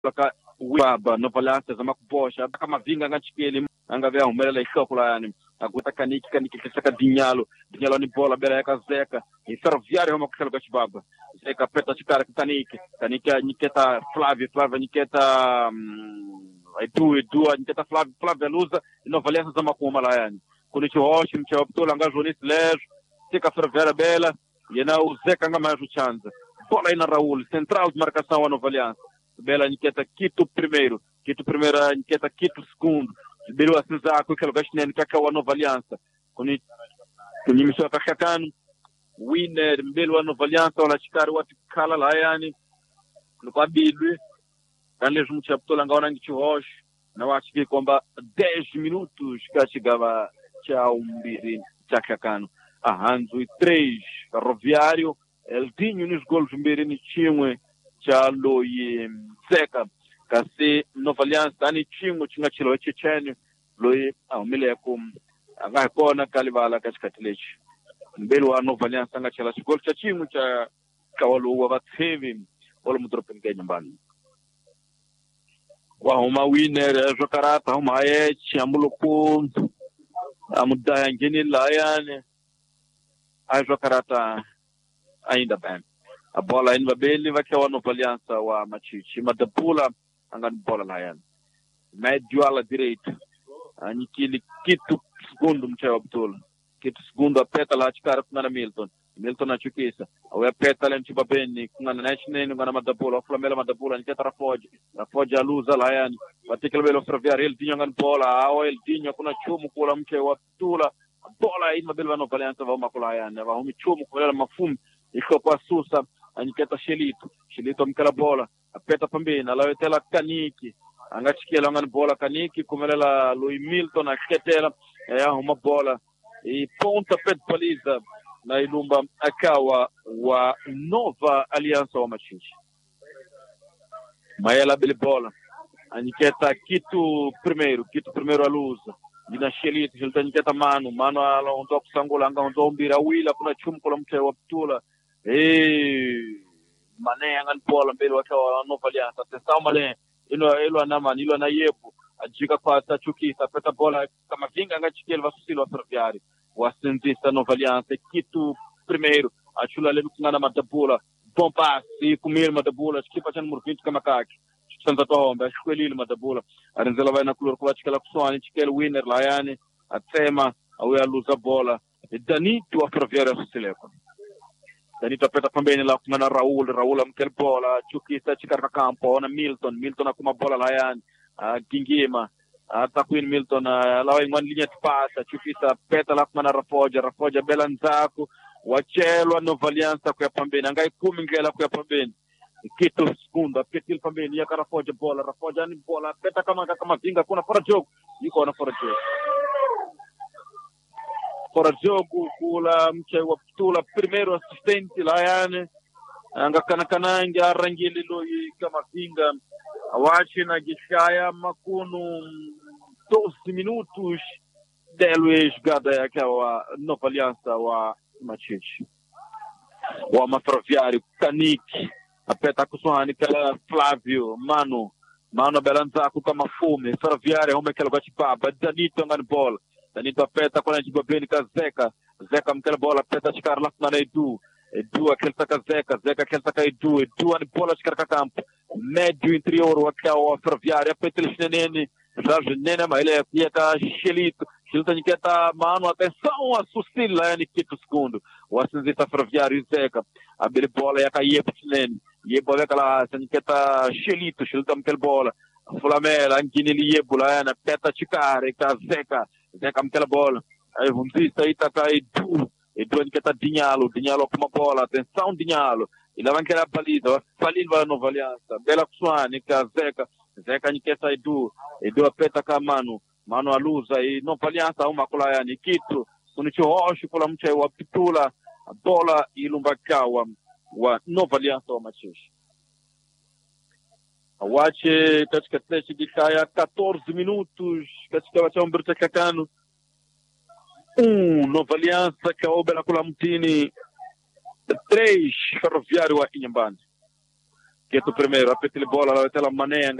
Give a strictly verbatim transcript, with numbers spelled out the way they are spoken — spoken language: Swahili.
laka waba Nova Aliança zama kuposha kama vinga ngachikeli angavya umelela ishokula yani akuta kaniki kaniki kisaka dinyalo dinyalo ni bola bela yakazeka e Ferroviário homa kushalo gachibaba zeka peta chikara kaniki kaniki niketa Flávio Flávio niketa Edu Edu niketa Flávio Flávio Luza Nova Aliança zama kumala yani kunichi hoshi mcha optola ngajonis lej seka Ferroviário bela yana uzeka ngama chanza bola ina Raul central de marcação a Nova Aliança bela niketa Quito primeiro Quito primeira niketa Quito segundo Bilu asinza kwa kelo gashneni kaka wa Nova Aliança kuni kuni misho kakakanu winner Bilu wa Nova Aliança wala chikari watu kala la yani kwa bilu kanle jumu chaptola ngaona ngichi hosh na wachiki kwamba dez minutos kachigava cha umbiri chakakanu ahanzu três Ferroviário Eldinho nos gols umbiri ni chimwe cha loyi Zeka kasi Nova Aliança ani chingo chinga chilo checheni loyi umile kum anga kona kalibala katikati lechi mbele wa Nova Aliança anga chala gol cha chingo cha kawalu wa bathevi wala mudrope ngenya mbali wa homa winner jokarata homa yechi amuluku amudaya ngeni la yani ai jokarata ainda bem a bola ainda bem vai que a Nova Aliança wa machichi madapula angani bola la yani médio ala direito anikili Quito segundo mchao Abdul Quito segundo apeta la chikara kuna Milton Milton achukisa au apeta la mchibabeni kuna national ngana madapula Flamela madapula niketa Rafoja Rafoja aluza la yani patikele belo Ferroviário ele tinha ngani bola au ele tinha kuna chumu kula mchao Abdul bola ina belo Nova Aliança va makula yani va humi chumu kula mafumu iko kwa susa aniketa Shelito Shelito mkala bola apeta pambeni alawetela kaniki angachikela ngani bola kaniki kumelela Louis Milton aketela ya uma bola e ponta pet baliza na ilumba akawa wa Nova Aliança wa machichi mayela bele bola aniketa Quito primeiro Quito primeiro aluza dina Shelito Shelito aniketa mano mano ala ondo kusangula anga ondo umbira wila kuna chumkola mchewa Abdula eh Mané angan bola mbele wake wa Nova Aliança atenção Mané ilo ilo anama ilo na yepo ajika kwa tachukisa peta bola kama vinga ngachikele vasusilo Ferroviário wasinzisa Nova Aliança Quito primeiro achula lelo kungana madabula bom passe kumir madabula chikipa chan murvinto kama kaki santa tomba escolhilo madabula arinzela vai na color kwa chikela kuswani chikele winner la yani atema au ya luza bola danito wa Ferroviário susileko Danito apeta pambeni la kuna Raul Raul amkel bola chukisa chikara campo na Milton Milton akuma bola la yani Gingima atakwin Milton lawa ingwan linha de passa chukisa peta la kuna Rafoja Rafoja belanzaku wachelo Nova Aliança kwa pambeni angai kumi ngela kwa pambeni Quito segundo apetil pambeni ya Rafoja bola Rafoja ni bola peta kama kama vinga kuna fora jogo yuko na fora jogo fora jogo kula mche wa Ptula primeiro assistente la yani anga kana kana ngia rangili loyi kama vinga awachi na gishaya makunu doze minutos delwe jogada yake wa Nova Aliança wa machichi wa Ferroviário kaniki apeta kuswani kala Flávio mano mano belanzaku kama fume Ferroviário home kala gachibaba Danito ngani bola Danito apeta kwa njiba beni ka Zeka Zeka mkele bola apeta chikara lafu na Edu Edu akelsa ka Zeka Zeka akelsa ka Edu Edu ani bola chikara ka kampo médio interior wakia wa Ferroviário apeta lisheneni Jorge Nene maile ya ka Shelito Shelito niketa mano atenção a susila yani Quito segundo wasinzita Ferroviário Zeka abele bola ya ka Yepo chineni Yepo weka la niketa Shelito Shelito mkele bola Flamela anginili Yepo la yana apeta chikara ka Zeka Zeka mkela bola aí vumzisa itaka Edu Edu niketa Dinyalo Dinyalo kuma bola atenção Dinyalo ila vankela baliza falil va Nova Aliança bela kuswani ka Zeka Zeka niketa Edu Edu apeta ka Manu Manu aluza e Nova Aliança uma kula yani Quito kunicho hoshi kula mche wa Ptula bola ilumbakawa wa Nova Aliança wa machishi awache katika tlechi dikaya quatorze minutos katika wacha umbirta kakanu um Nova Aliança kaobe na kula mtini três Ferroviário wa Inhambane Quieto primeiro, apetele bola, ela tela maneia